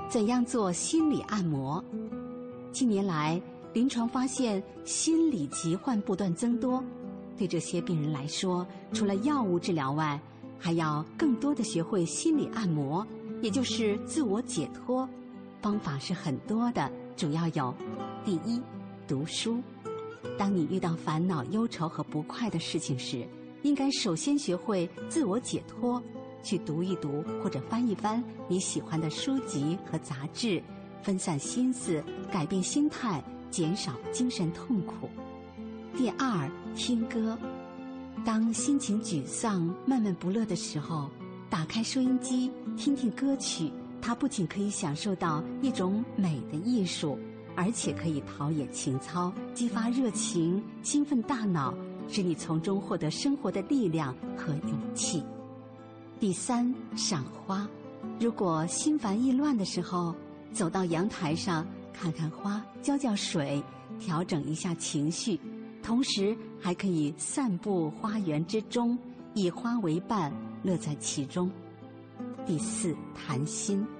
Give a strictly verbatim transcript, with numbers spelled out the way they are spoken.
怎样做心理按摩？近年来，临床发现心理疾患不断增多，对这些病人来说，除了药物治疗外，还要更多的学会心理按摩，也就是自我解脱。方法是很多的，主要有：第一，读书。当你遇到烦恼、忧愁和不快的事情时，应该首先学会自我解脱，去读一读或者翻一翻你喜欢的书籍和杂志，分散心思，改变心态，减少精神痛苦。第二，听歌。当心情沮丧、闷闷不乐的时候，打开收音机，听听歌曲，它不仅可以享受到一种美的艺术，而且可以陶冶情操，激发热情，兴奋大脑，使你从中获得生活的力量和勇气。第三，赏花。如果心烦意乱的时候，走到阳台上看看花，浇浇水，调整一下情绪，同时还可以散步花园之中，以花为伴，乐在其中。第四，谈心。